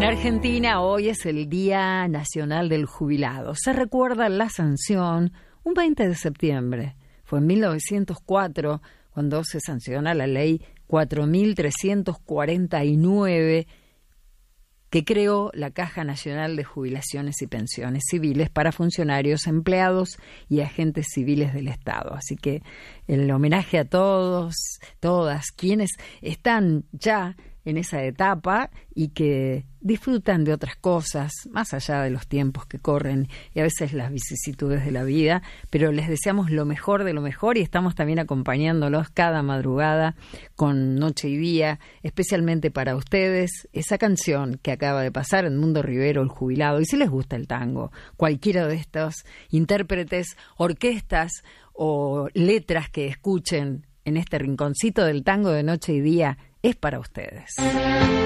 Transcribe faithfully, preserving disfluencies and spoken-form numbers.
En Argentina hoy es el Día Nacional del Jubilado. Se recuerda la sanción un veinte de septiembre. Fue en mil novecientos cuatro cuando se sanciona la ley cuatro mil trescientos cuarenta y nueve que creó la Caja Nacional de Jubilaciones y Pensiones Civiles para funcionarios, empleados y agentes civiles del Estado. Así que el homenaje a todos, todas, quienes están ya en esa etapa y que disfrutan de otras cosas, más allá de los tiempos que corren y a veces las vicisitudes de la vida, pero les deseamos lo mejor de lo mejor y estamos también acompañándolos cada madrugada con Noche y Día, especialmente para ustedes, esa canción que acaba de pasar, Edmundo Rivero, El Jubilado. Y si les gusta el tango, cualquiera de estos intérpretes, orquestas o letras que escuchen en este rinconcito del tango de Noche y Día, es para ustedes.